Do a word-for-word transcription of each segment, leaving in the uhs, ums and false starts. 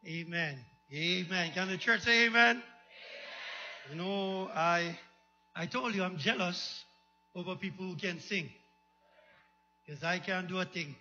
Amen. Amen. Can the church say amen? Amen. You know, I I told you I'm jealous over people who can sing. Because I can't do a thing.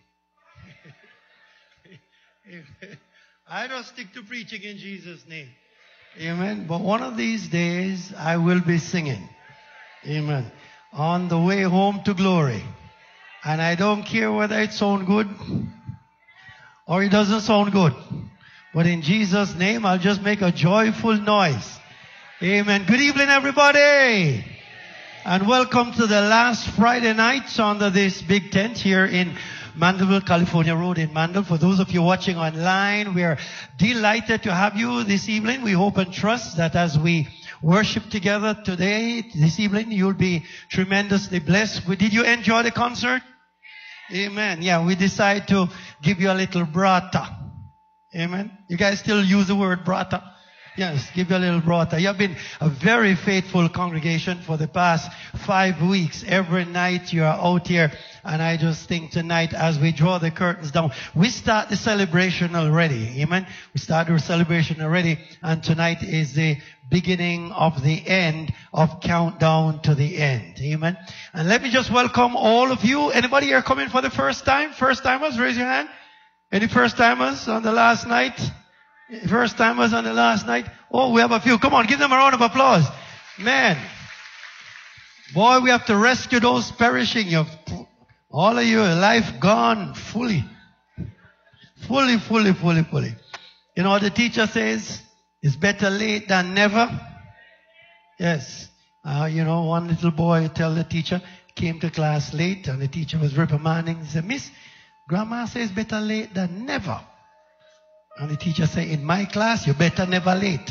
I don't stick to preaching in Jesus' name. Amen. But one of these days, I will be singing. Amen. On the way home to glory. And I don't care whether it sounds good or it doesn't sound good. But in Jesus' name, I'll just make a joyful noise. Amen. Good evening, everybody. And welcome to the last Friday nights under this big tent here in Mandeville, California Road in Mandeville. For those of you watching online, we are delighted to have you this evening. We hope and trust that as we worship together today, this evening, you'll be tremendously blessed. Did you enjoy the concert? Amen. Yeah, we decided to give you a little brata. Amen. You guys still use the word brata? Yes, give you a little brata. You have been a very faithful congregation for the past five weeks. Every night you are out here. And I just think tonight as we draw the curtains down, we start the celebration already. Amen. We start the celebration already. And tonight is the beginning of the end of countdown to the end. Amen. And let me just welcome all of you. Anybody here coming for the first time? First timers, raise your hand. Any first timers on the last night? First timers on the last night? Oh, we have a few. Come on, give them a round of applause. Man. Boy, we have to rescue those perishing. You've, all of your life gone fully. Fully, fully, fully, fully. You know what the teacher says? It's better late than never. Yes. Uh, you know, one little boy tell the teacher, came to class late and the teacher was reprimanding. He said, Miss, Grandma says better late than never. And the teacher said, in my class, you better never late.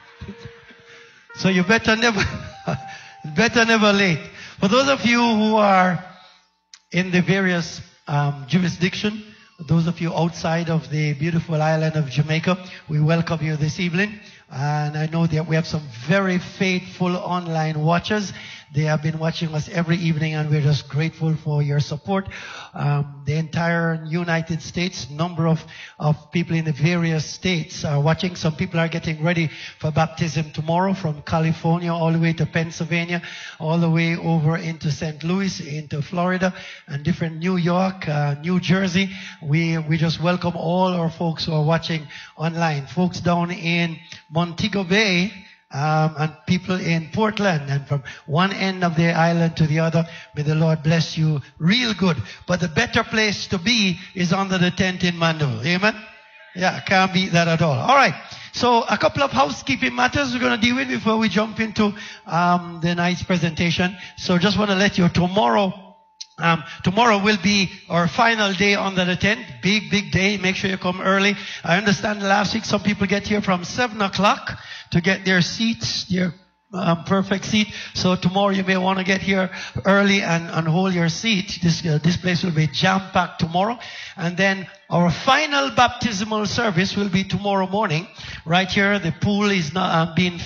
So you better never, better never late. For those of you who are in the various um, jurisdiction, those of you outside of the beautiful island of Jamaica, we welcome you this evening. And I know that we have some very faithful online watchers. They have been watching us every evening, and we're just grateful for your support. Um, the entire United States, number of, of people in the various states are watching. Some people are getting ready for baptism tomorrow from California all the way to Pennsylvania, all the way over into Saint Louis, into Florida, and different New York, uh, New Jersey. We, we just welcome all our folks who are watching online. Folks down in Montego Bay, Um, and people in Portland, and from one end of the island to the other. May the Lord bless you real good. But the better place to be is under the tent in Mandeville. Amen? Yeah, can't beat that at all. All right. So a couple of housekeeping matters we're going to deal with before we jump into um, the night's presentation. So just want to let you tomorrow. Um, tomorrow will be our final day under the tent. Big, big day. Make sure you come early. I understand last week some people get here from seven o'clock to get their seats, their um, perfect seat. So tomorrow you may want to get here early and, and hold your seat. This, uh, this place will be jam-packed tomorrow. And then our final baptismal service will be tomorrow morning. Right here, the pool is not uh, being